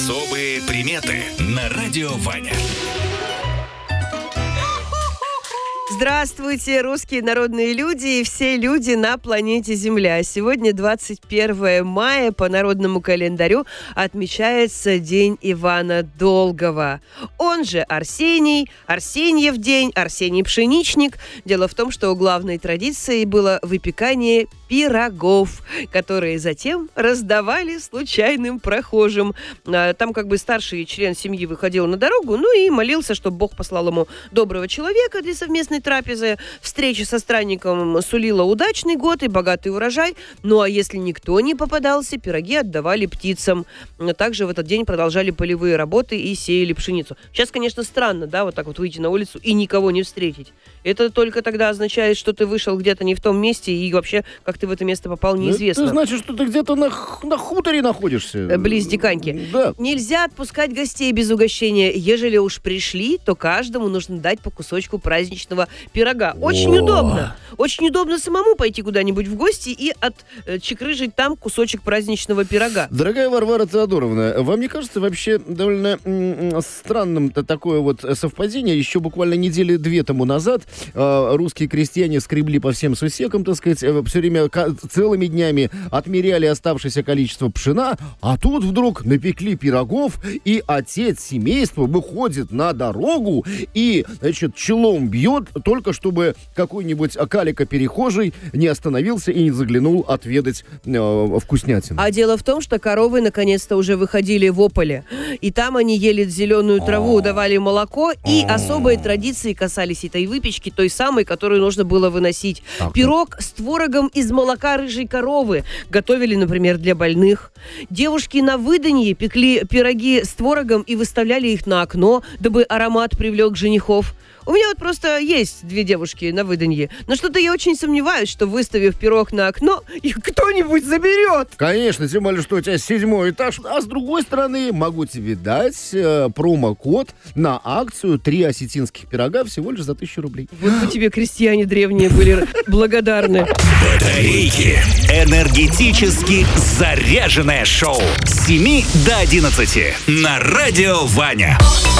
Особые приметы на радио Ваня. Здравствуйте, русские народные люди и все люди на планете Земля. Сегодня 21 мая, по народному календарю отмечается День Ивана Долгого. Он же Арсений, Арсеньев день, Арсений Пшеничник. Дело в том, что главной традицией было выпекание пирогов, которые затем раздавали случайным прохожим. Там как бы старший член семьи выходил на дорогу, ну и молился, чтобы Бог послал ему доброго человека для совместной трапезы. Встреча со странником сулила удачный год и богатый урожай. Ну а если никто не попадался, пироги отдавали птицам. Также в этот день продолжали полевые работы и сеяли пшеницу. Сейчас, конечно, странно, да, вот так вот выйти на улицу и никого не встретить. Это только тогда означает, что ты вышел где-то не в том месте и вообще, как ты в это место попал, неизвестно. Это значит, что ты где-то на хуторе находишься. Близ Диканьки. Да. Нельзя отпускать гостей без угощения. Ежели уж пришли, то каждому нужно дать по кусочку праздничного пирога. Очень удобно. Очень удобно самому пойти куда-нибудь в гости и отчекрыжить там кусочек праздничного пирога. Дорогая Варвара Теодоровна, вам не кажется вообще довольно странным такое вот совпадение? Еще буквально недели две тому назад русские крестьяне скребли по всем сусекам, так сказать, все время целыми днями отмеряли оставшееся количество пшена, а тут вдруг напекли пирогов, и отец семейства выходит на дорогу и, значит, челом бьет, только чтобы какой-нибудь калика-перехожий не остановился и не заглянул отведать вкуснятину. А дело в том, что коровы наконец-то уже выходили в ополе, и там они ели зеленую траву, давали молоко, и особые традиции касались этой выпечки, той самой, которую нужно было выносить. Пирог с творогом из молока рыжей коровы готовили, например, для больных. Девушки на выданье пекли пироги с творогом и выставляли их на окно, дабы аромат привлек женихов. У меня вот просто есть две девушки на выданье, но что-то я очень сомневаюсь, что, выставив пирог на окно, их кто-нибудь заберет. Конечно, тем более, что у тебя 7-й этаж. А с другой стороны, могу тебе дать промокод на акцию 3 осетинских пирога всего лишь за 1000 рублей. Вот бы тебе крестьяне древние были благодарны. Батарейки. Энергетически заряженное шоу с 7 до 11 на радио Ваня.